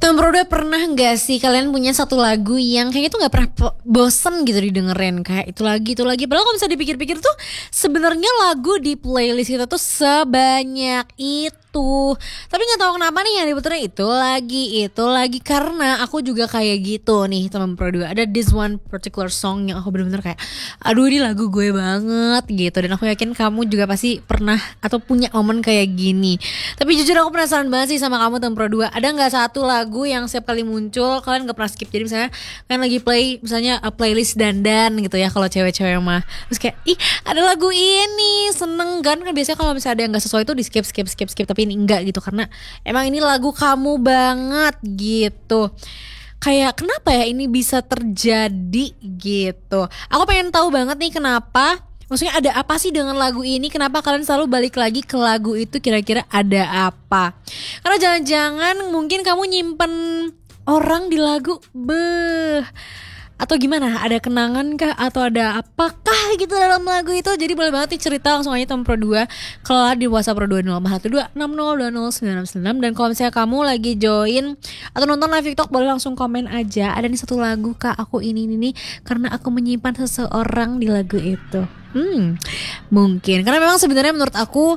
Tempro udah pernah nggak sih kalian punya satu lagu yang kayaknya tuh nggak pernah bosen gitu didengerin, kayak itu lagi. Padahal kalau misalnya dipikir-pikir tuh sebenarnya lagu di playlist kita tuh sebanyak itu. Tapi nggak tahu kenapa nih yang diputerin itu lagi karena aku juga kayak gitu nih teman Pro 2. Ada this one particular song yang aku bener-bener kayak aduh ini lagu gue banget gitu, dan aku yakin kamu juga pasti pernah atau punya momen kayak gini. Tapi jujur aku penasaran banget sih sama kamu teman Pro 2. Ada nggak satu lagu yang setiap kali muncul kalian gak pernah skip? Jadi misalnya kalian lagi play misalnya playlist dandan gitu ya, kalau cewek-cewek mah, terus kayak ih ada lagu ini, seneng kan biasanya kalau misalnya ada yang gak sesuai itu di skip, tapi ini enggak gitu karena emang ini lagu kamu banget gitu. Kayak kenapa ya ini bisa terjadi gitu. Aku pengen tahu banget nih kenapa. Maksudnya ada apa sih dengan lagu ini? Kenapa kalian selalu balik lagi ke lagu itu? Kira-kira ada apa? Karena jangan-jangan mungkin kamu nyimpen orang di lagu. Beh. Atau gimana? Ada kenangan kah? Atau ada apakah gitu dalam lagu itu? Jadi boleh banget nih cerita langsung aja teman Pro 2. Kalau di WhatsApp Pro 2 04126020996. Dan kalau misalnya kamu lagi join atau nonton live TikTok, boleh langsung komen aja. Ada nih satu lagu kak, aku ini karena aku menyimpan seseorang di lagu itu. Mungkin karena memang sebenarnya menurut aku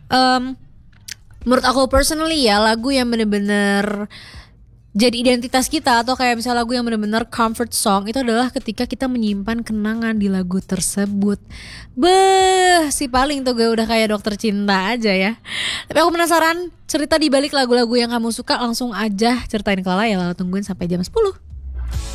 personally ya, lagu yang bener-bener jadi identitas kita atau kayak misalnya lagu yang benar-benar comfort song itu adalah ketika kita menyimpan kenangan di lagu tersebut. Si paling tuh gue udah kayak dokter cinta aja ya. Tapi aku penasaran cerita di balik lagu-lagu yang kamu suka, langsung aja ceritain ke Lala ya. Lalu tungguin sampai jam 10.